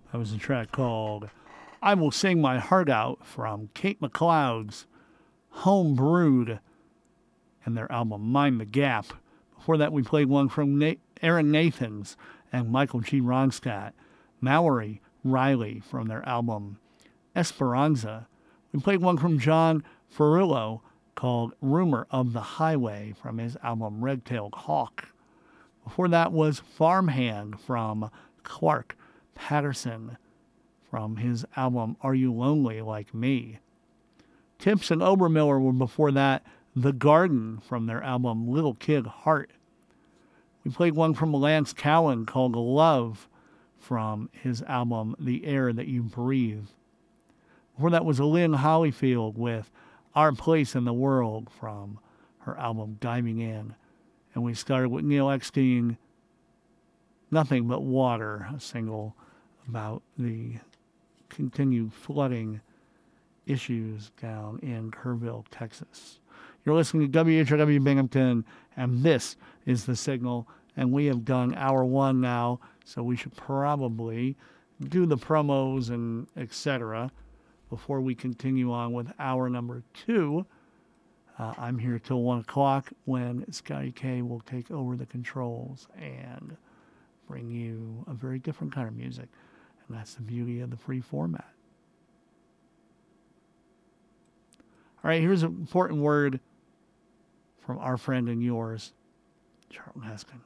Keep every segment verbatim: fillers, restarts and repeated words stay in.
That was a track called I Will Sing My Heart Out from Kate McLeod's Home Brewed and their album Mind the Gap. Before that, we played one from Na- Aaron Nathans and Michael G. Ronstadt, Mallory Riley from their album Esperanza. We played one from John Ferrillo called Rumor of the Highway from his album Red-Tailed Hawk. Before that was Farmhand from Clark Patterson from his album Are You Lonely Like Me. Tips and Obermiller were before that The Garden from their album Little Kid Heart. We played one from Lance Cowan called Love from his album The Air That You Breathe. Before that was Lynn Hollyfield with Our Place in the World from her album Diving In. And we started with Neil Eckstein, Nothing But Water, a single about the continued flooding issues down in Kerrville, Texas. You're listening to W H R W Binghamton, and this is The Signal. And we have done hour one now, so we should probably do the promos and et cetera before we continue on with hour number two. Uh, I'm here till one o'clock when Scotty K will take over the controls and bring you a very different kind of music. And that's the beauty of the free format. All right, here's an important word from our friend and yours, Charlton Heston.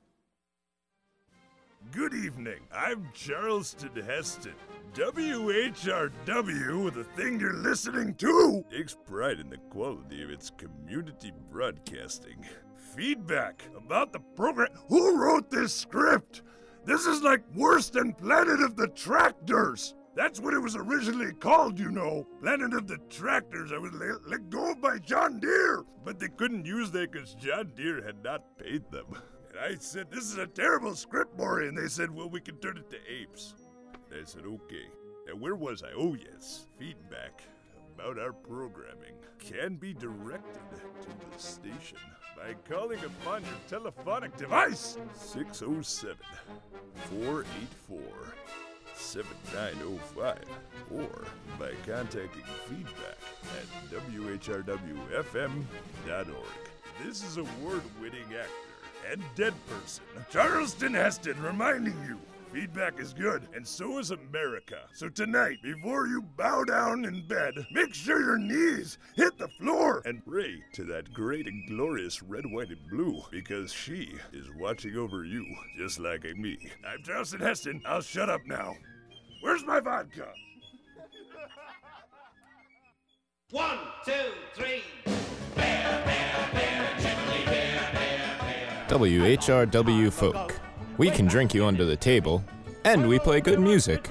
Good evening. I'm Charleston Heston. W H R W, the thing you're listening to, takes pride in the quality of its community broadcasting. Feedback about the program. Who wrote this script? This is like worse than Planet of the Tractors. That's what it was originally called, you know. Planet of the Tractors. I was let, let go of by John Deere. But they couldn't use that because John Deere had not paid them. And I said, this is a terrible script, Maury. And they said, well, we can turn it to apes. And I said, okay. And where was I? Oh, yes. Feedback about our programming can be directed to the station by calling upon your telephonic device, six oh seven, four eight four, seven nine oh five, or by contacting feedback at W H R W F M dot org. This is award-winning actor and dead person, Charleston Heston, reminding you, feedback is good, and so is America. So tonight, before you bow down in bed, make sure your knees hit the floor and pray to that great and glorious red, white, and blue, because she is watching over you, just like me. I'm Charleston Heston. I'll shut up now. Where's my vodka? One, two, three. Bear, bear, bear, gently, bear, bear, bear. W H R W Folk. We can drink you under the table, and we play good music.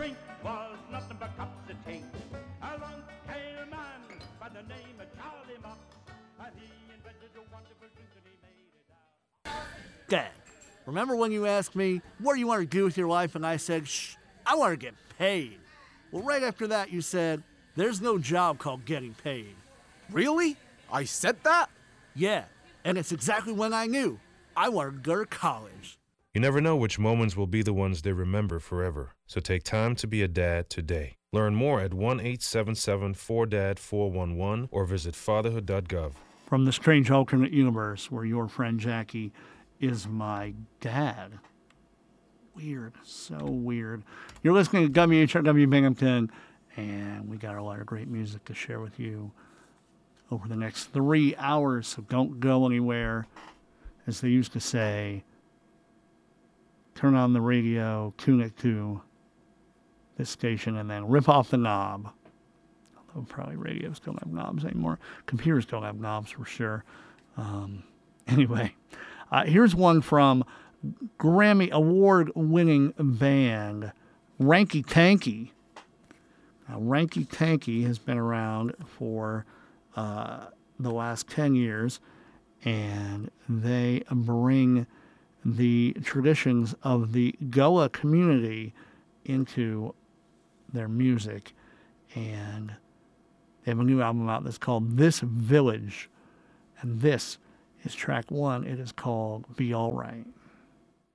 Dad, remember when you asked me, what do you want to do with your life? And I said, shh, I want to get paid. Well, right after that, you said, there's no job called getting paid. Really? I said that? Yeah, and it's exactly when I knew I wanted to go to college. You never know which moments will be the ones they remember forever. So take time to be a dad today. Learn more at one eight seven seven four D A D four one one or visit fatherhood dot gov. From the strange alternate universe where your friend Jackie is my dad. Weird, so weird. You're listening to W H R W Binghamton, and we got a lot of great music to share with you over the next three hours, so don't go anywhere. As they used to say, turn on the radio, tune it to this station, and then rip off the knob. Although probably radios don't have knobs anymore. Computers don't have knobs for sure. Um, anyway, uh, here's one from Grammy Award-winning band Ranky Tanky. Now, Ranky Tanky has been around for uh, the last ten years, and they bring the traditions of the Goa community into their music. And they have a new album out that's called This Village. And this is track one. It is called Be All Right.